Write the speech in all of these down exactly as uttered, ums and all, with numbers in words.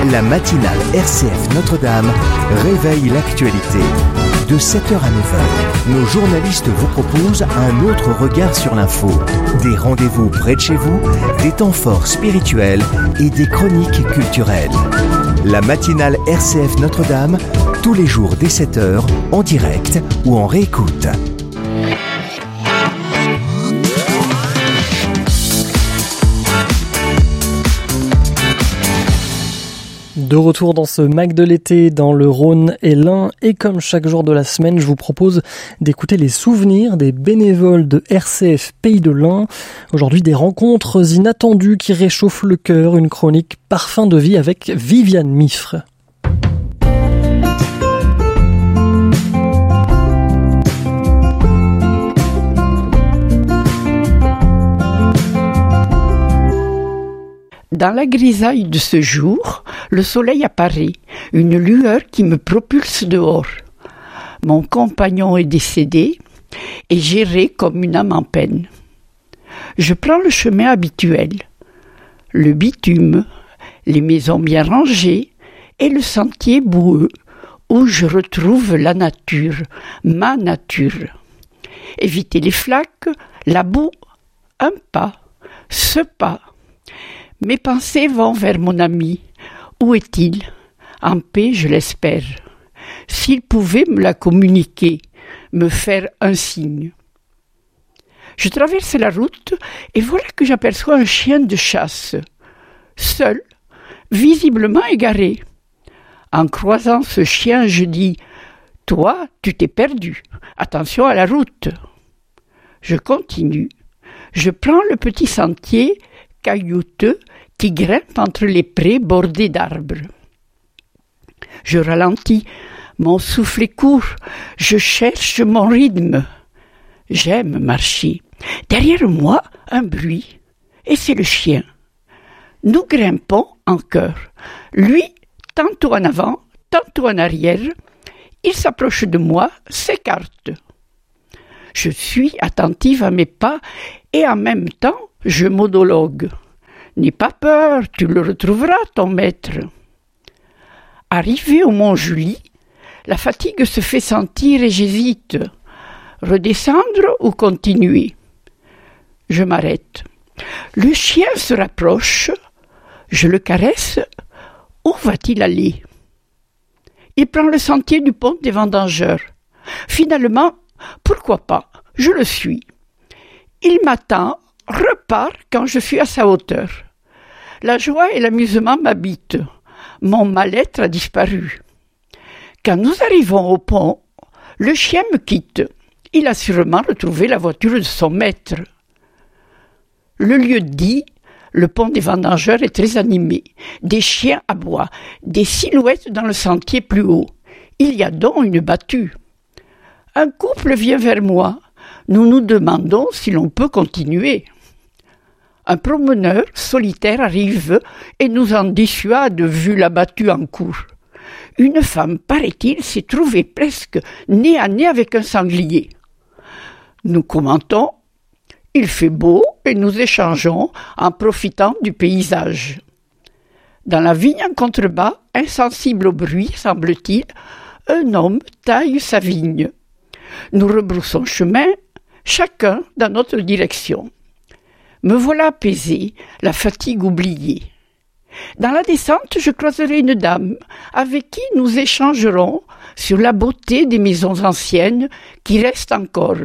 La matinale R C F Notre-Dame réveille l'actualité. De sept heures à neuf heures, nos journalistes vous proposent un autre regard sur l'info. Des rendez-vous près de chez vous, des temps forts spirituels et des chroniques culturelles. La matinale R C F Notre-Dame, tous les jours dès sept heures, en direct ou en réécoute. De retour dans ce Mac de l'été dans le Rhône et l'Ain, et comme chaque jour de la semaine, je vous propose d'écouter les souvenirs des bénévoles de R C F Pays de l'Ain. Aujourd'hui, des rencontres inattendues qui réchauffent le cœur, une chronique parfum de vie avec Viviane Mifre. Dans la grisaille de ce jour, le soleil apparaît, une lueur qui me propulse dehors. Mon compagnon est décédé et j'errai comme une âme en peine. Je prends le chemin habituel, le bitume, les maisons bien rangées et le sentier boueux où je retrouve la nature, ma nature. Éviter les flaques, la boue, un pas, ce pas. Mes pensées vont vers mon ami. Où est-il ? En paix, je l'espère. S'il pouvait me la communiquer, me faire un signe. Je traverse la route et voilà que j'aperçois un chien de chasse, seul, visiblement égaré. En croisant ce chien, je dis « Toi, tu t'es perdu. Attention à la route. » Je continue. Je prends le petit sentier caillouteux qui grimpe entre les prés bordés d'arbres. Je ralentis, mon souffle est court, je cherche mon rythme. J'aime marcher. Derrière moi, un bruit, et c'est le chien. Nous grimpons en chœur. Lui, tantôt en avant, tantôt en arrière. Il s'approche de moi, s'écarte. Je suis attentive à mes pas et en même temps, je monologue. N'aie pas peur, tu le retrouveras, ton maître. Arrivé au Mont Julie, la fatigue se fait sentir et j'hésite. Redescendre ou continuer ? Je m'arrête. Le chien se rapproche, je le caresse. Où va-t-il aller ? Il prend le sentier du pont des Vendangeurs. Finalement, pourquoi pas ? Je le suis. Il m'attend, repart quand je suis à sa hauteur. La joie et l'amusement m'habitent. Mon mal-être a disparu. Quand nous arrivons au pont, le chien me quitte. Il a sûrement retrouvé la voiture de son maître. Le lieu dit, le pont des Vendangeurs est très animé. Des chiens aboient, des silhouettes dans le sentier plus haut. Il y a donc une battue. Un couple vient vers moi. Nous nous demandons si l'on peut continuer. Un promeneur solitaire arrive et nous en dissuade vu la battue en cours. Une femme, paraît-il, s'est trouvée presque nez à nez avec un sanglier. Nous commentons. Il fait beau et nous échangeons en profitant du paysage. Dans la vigne en contrebas, insensible au bruit, semble-t-il, un homme taille sa vigne. Nous rebroussons chemin, chacun dans notre direction. Me voilà apaisé, la fatigue oubliée. Dans la descente, je croiserai une dame avec qui nous échangerons sur la beauté des maisons anciennes qui restent encore.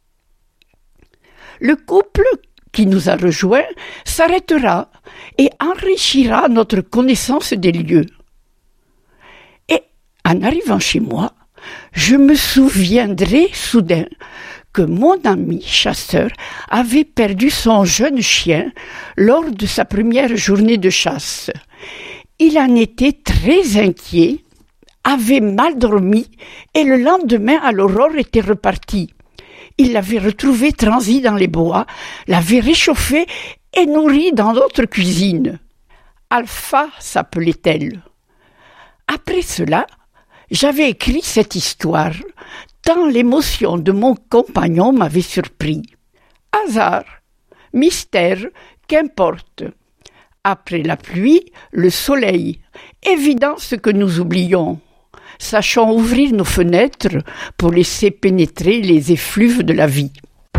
Le couple qui nous a rejoints s'arrêtera et enrichira notre connaissance des lieux. Et en arrivant chez moi, je me souviendrai soudain que mon ami chasseur avait perdu son jeune chien lors de sa première journée de chasse. Il en était très inquiet, avait mal dormi et le lendemain à l'aurore était reparti. Il l'avait retrouvé transi dans les bois, l'avait réchauffé et nourri dans notre cuisine. Alpha s'appelait-elle. Après cela, j'avais écrit cette histoire, tant l'émotion de mon compagnon m'avait surpris. Hasard, mystère, qu'importe. Après la pluie, le soleil. Évidence que nous oublions. Sachons ouvrir nos fenêtres pour laisser pénétrer les effluves de la vie.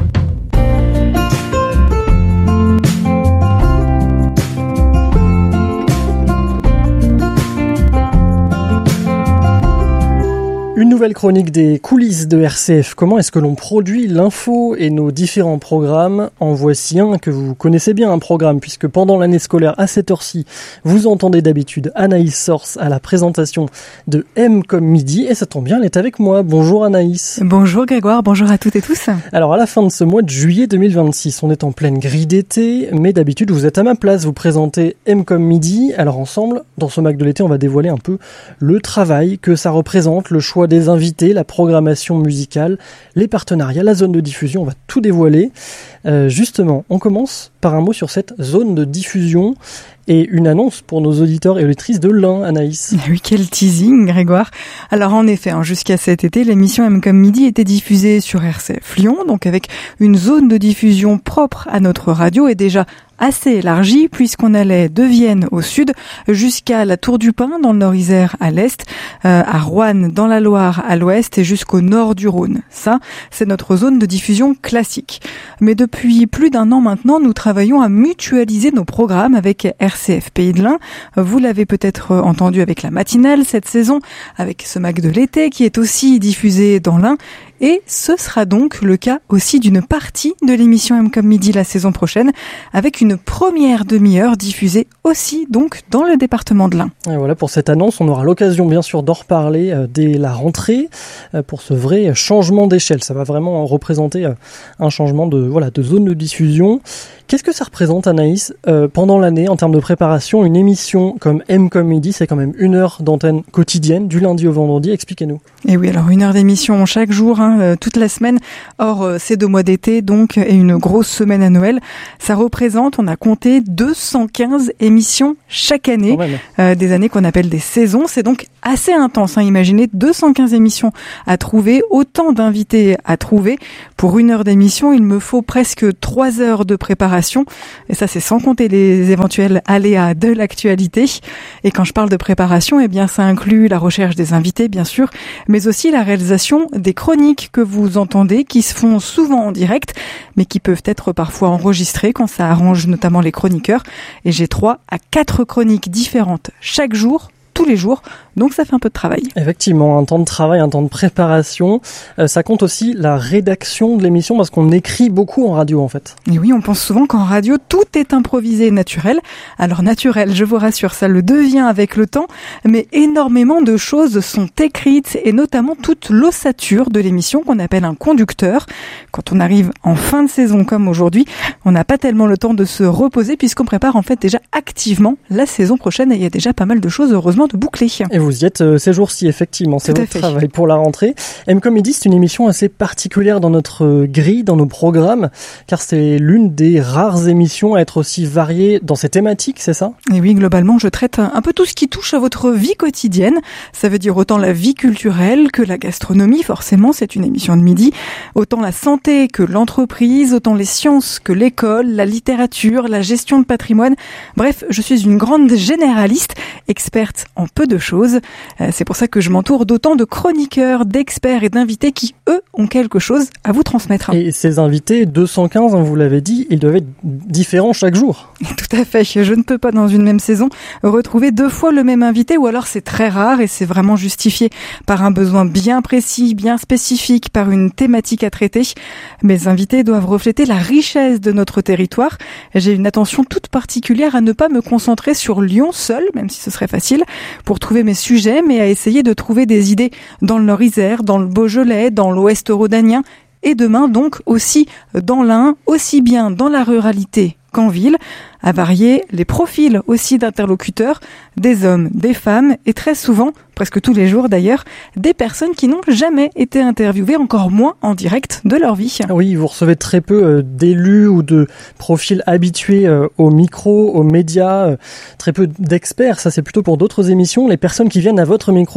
Une nouvelle chronique des coulisses de R C F. Comment est-ce que l'on produit l'info et nos différents programmes? En voici un que vous connaissez bien, un programme, puisque pendant l'année scolaire, à cette heure-ci, vous entendez d'habitude Anaïs Sors à la présentation de M comme midi, et ça tombe bien, elle est avec moi. Bonjour Anaïs. Bonjour Grégoire, bonjour à toutes et tous. Alors à la fin de ce mois de juillet deux mille vingt-six, on est en pleine grille d'été, mais d'habitude vous êtes à ma place, vous présentez M comme midi. Alors ensemble, dans ce Mac de l'été, on va dévoiler un peu le travail que ça représente, le choix des invités, la programmation musicale, les partenariats, la zone de diffusion, on va tout dévoiler. Euh, justement, on commence par un mot sur cette zone de diffusion et une annonce pour nos auditeurs et auditrices de l'Ain, Anaïs. Oui, quel teasing, Grégoire. Alors en effet, hein, jusqu'à cet été, l'émission M comme midi était diffusée sur R C F Lyon, donc avec une zone de diffusion propre à notre radio et déjà assez élargie puisqu'on allait de Vienne au sud jusqu'à la Tour du Pin dans le Nord-Isère à l'est, euh, à Roanne dans la Loire à l'ouest et jusqu'au nord du Rhône. Ça, c'est notre zone de diffusion classique. Mais depuis plus d'un an maintenant, nous travaillons à mutualiser nos programmes avec R C F Pays de l'Ain. Vous l'avez peut-être entendu avec la matinale cette saison, avec ce Mac de l'été qui est aussi diffusé dans l'Ain. Et ce sera donc le cas aussi d'une partie de l'émission M comme midi la saison prochaine, avec une première demi-heure diffusée aussi donc dans le département de l'Ain. Et voilà, pour cette annonce, on aura l'occasion bien sûr d'en reparler euh, dès la rentrée euh, pour ce vrai changement d'échelle. Ça va vraiment représenter euh, un changement de voilà de zone de diffusion. Qu'est-ce que ça représente, Anaïs, euh, pendant l'année en termes de préparation? Une émission comme M comme midi, c'est quand même une heure d'antenne quotidienne du lundi au vendredi. Expliquez-nous. Et oui, alors une heure d'émission chaque jour, hein, euh, toute la semaine, hors euh, ces deux mois d'été donc, et une grosse semaine à Noël. Ça représente, on a compté deux cent quinze émissions chaque année, euh, des années qu'on appelle des saisons. C'est donc assez intense, hein. Imaginez deux cent quinze émissions à trouver, autant d'invités à trouver. Pour une heure d'émission, il me faut presque trois heures de préparation. Et ça, c'est sans compter les éventuels aléas de l'actualité. Et quand je parle de préparation, eh bien, ça inclut la recherche des invités, bien sûr, mais aussi la réalisation des chroniques que vous entendez, qui se font souvent en direct, mais qui peuvent être parfois enregistrées quand ça arrange notamment les chroniqueurs. Et j'ai trois à quatre chroniques différentes chaque jour, tous les jours, donc ça fait un peu de travail. Effectivement, un temps de travail, un temps de préparation. Euh, ça compte aussi la rédaction de l'émission parce qu'on écrit beaucoup en radio en fait. Et oui, on pense souvent qu'en radio, tout est improvisé et naturel. Alors naturel, je vous rassure, ça le devient avec le temps, mais énormément de choses sont écrites et notamment toute l'ossature de l'émission qu'on appelle un conducteur. Quand on arrive en fin de saison comme aujourd'hui, on n'a pas tellement le temps de se reposer puisqu'on prépare en fait déjà activement la saison prochaine et il y a déjà pas mal de choses heureusement de boucler. Et vous y êtes euh, ces jours-ci, effectivement, c'est Tout votre travail pour la rentrée. M comme midi, c'est une émission assez particulière dans notre grille, dans nos programmes, car c'est l'une des rares émissions à être aussi variée dans ses thématiques, c'est ça? Et oui, globalement, je traite un peu tout ce qui touche à votre vie quotidienne. Ça veut dire autant la vie culturelle que la gastronomie, forcément, c'est une émission de midi, autant la santé que l'entreprise, autant les sciences que l'école, la littérature, la gestion de patrimoine. Bref, je suis une grande généraliste, experte en peu de choses. C'est pour ça que je m'entoure d'autant de chroniqueurs, d'experts et d'invités qui, eux, ont quelque chose à vous transmettre. Et ces invités, deux cent quinze, hein, vous l'avez dit, ils doivent être différents chaque jour. Tout à fait. Je ne peux pas, dans une même saison, retrouver deux fois le même invité, ou alors c'est très rare et c'est vraiment justifié par un besoin bien précis, bien spécifique, par une thématique à traiter. Mes invités doivent refléter la richesse de notre territoire. J'ai une attention toute particulière à ne pas me concentrer sur Lyon seul, même si ce serait facile, pour trouver mes sujets, mais à essayer de trouver des idées dans le Nord-Isère, dans le Beaujolais, dans l'Ouest rhodanien, et demain donc aussi dans l'Ain, aussi bien dans la ruralité qu'en ville, à varier les profils aussi d'interlocuteurs, des hommes, des femmes, et très souvent, presque tous les jours d'ailleurs, des personnes qui n'ont jamais été interviewées, encore moins en direct de leur vie. Oui, vous recevez très peu euh, d'élus ou de profils habitués euh, aux micros, aux médias, euh, très peu d'experts, ça c'est plutôt pour d'autres émissions. Les personnes qui viennent à votre micro,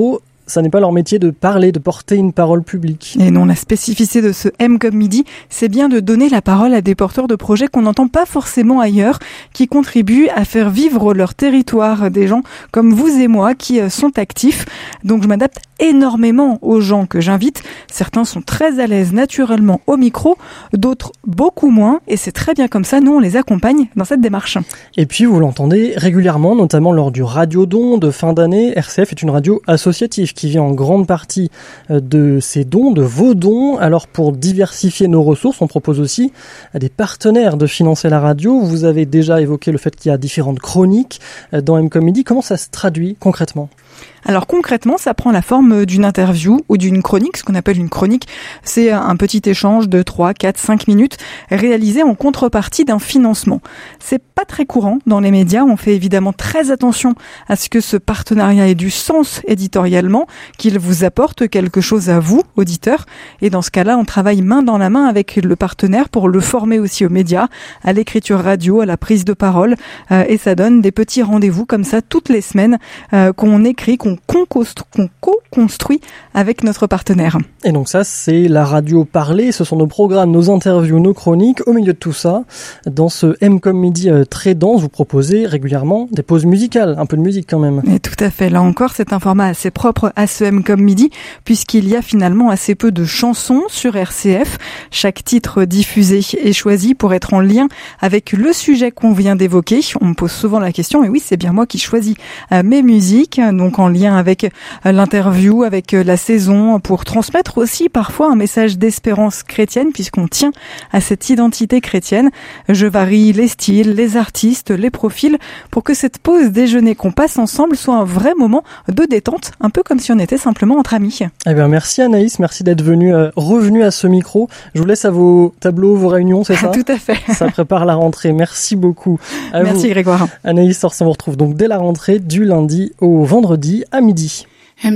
ça n'est pas leur métier de parler, de porter une parole publique. Et non, la spécificité de ce M comme midi, c'est bien de donner la parole à des porteurs de projets qu'on n'entend pas forcément ailleurs, qui contribuent à faire vivre leur territoire, des gens comme vous et moi qui sont actifs. Donc je m'adapte énormément aux gens que j'invite. Certains sont très à l'aise naturellement au micro, d'autres beaucoup moins, et c'est très bien comme ça, nous on les accompagne dans cette démarche. Et puis vous l'entendez régulièrement, notamment lors du Radio-Don de fin d'année. R C F est une radio associative qui vient en grande partie de ses dons, de vos dons. Alors pour diversifier nos ressources, on propose aussi à des partenaires de financer la radio. Vous avez déjà évoqué le fait qu'il y a différentes chroniques dans M comme midi. Comment ça se traduit concrètement ? Alors concrètement, ça prend la forme d'une interview ou d'une chronique. Ce qu'on appelle une chronique, c'est un petit échange de trois, quatre, cinq minutes réalisé en contrepartie d'un financement. C'est pas très courant dans les médias. On fait évidemment très attention à ce que ce partenariat ait du sens éditorialement, qu'il vous apporte quelque chose à vous, auditeurs. Et dans ce cas-là, on travaille main dans la main avec le partenaire pour le former aussi aux médias, à l'écriture radio, à la prise de parole. Euh, et ça donne des petits rendez-vous comme ça toutes les semaines euh, qu'on écrit, qu'on qu'on co-construit avec notre partenaire. Et donc ça, c'est la radio parlée, ce sont nos programmes, nos interviews, nos chroniques. Au milieu de tout ça, dans ce M comme midi très dense, vous proposez régulièrement des pauses musicales, un peu de musique quand même. Et tout à fait, là encore, c'est un format assez propre à ce M comme midi, puisqu'il y a finalement assez peu de chansons sur R C F. Chaque titre diffusé est choisi pour être en lien avec le sujet qu'on vient d'évoquer. On me pose souvent la question, et oui, c'est bien moi qui choisis mes musiques, donc en lien avec l'interview, avec la saison, pour transmettre aussi parfois un message d'espérance chrétienne, puisqu'on tient à cette identité chrétienne. Je varie les styles, les artistes, les profils, pour que cette pause déjeuner qu'on passe ensemble soit un vrai moment de détente, un peu comme si on était simplement entre amis. Eh bien, merci Anaïs, merci d'être venue, euh, revenue à ce micro. Je vous laisse à vos tableaux, vos réunions, c'est ça ? Tout à fait. Ça prépare la rentrée. Merci beaucoup. À merci vous. Grégoire. Anaïs Orson, on vous retrouve donc dès la rentrée du lundi au vendredi à midi.